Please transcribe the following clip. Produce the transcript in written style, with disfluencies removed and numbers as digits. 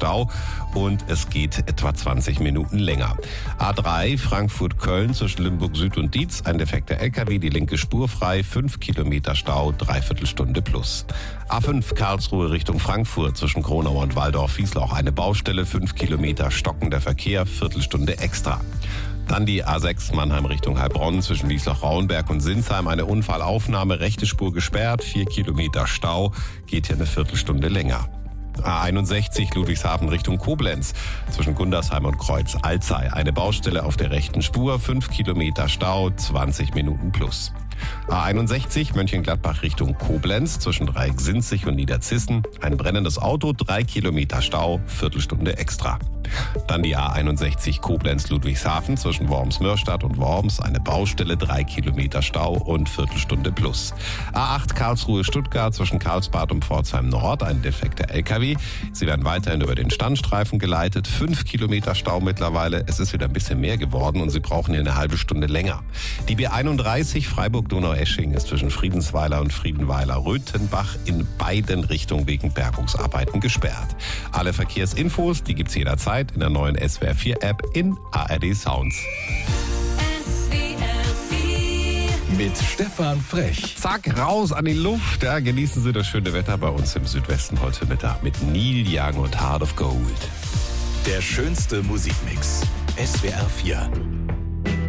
Stau und es geht etwa 20 Minuten länger. A3 Frankfurt-Köln zwischen Limburg Süd und Dietz, ein defekter LKW, die linke Spur frei, 5 Kilometer Stau, Dreiviertelstunde plus. A5 Karlsruhe Richtung Frankfurt zwischen Kronau und Walldorf-Wiesloch, eine Baustelle, 5 Kilometer stockender Verkehr, Viertelstunde extra. Dann die A6 Mannheim Richtung Heilbronn zwischen Wiesloch-Rauenberg und Sinsheim. Eine Unfallaufnahme, rechte Spur gesperrt, 4 Kilometer Stau, geht hier eine Viertelstunde länger. A61 Ludwigshafen Richtung Koblenz zwischen Gundersheim und Kreuz-Alzey. Eine Baustelle auf der rechten Spur, 5 Kilometer Stau, 20 Minuten plus. A61 Mönchengladbach Richtung Koblenz zwischen Dreieck-Sinzig und Niederzissen. Ein brennendes Auto, 3 Kilometer Stau, Viertelstunde extra. Dann die A61 Koblenz-Ludwigshafen zwischen Worms-Mörstadt und Worms. Eine Baustelle, 3 Kilometer Stau und Viertelstunde plus. A8 Karlsruhe-Stuttgart zwischen Karlsbad und Pforzheim Nord. Ein defekter LKW. Sie werden weiterhin über den Standstreifen geleitet. 5 Kilometer Stau mittlerweile. Es ist wieder ein bisschen mehr geworden und Sie brauchen hier eine halbe Stunde länger. Die B31 Freiburg-Donaueschingen ist zwischen Friedensweiler und Friedenweiler-Röthenbach in beiden Richtungen wegen Bergungsarbeiten gesperrt. Alle Verkehrsinfos, die gibt's jederzeit in der neuen SWR 4 App in ARD Sounds. Mit Stefan Frech. Zack, raus an die Luft. Ja, genießen Sie das schöne Wetter bei uns im Südwesten heute Mittag mit Neil Young und Heart of Gold. Der schönste Musikmix. SWR 4.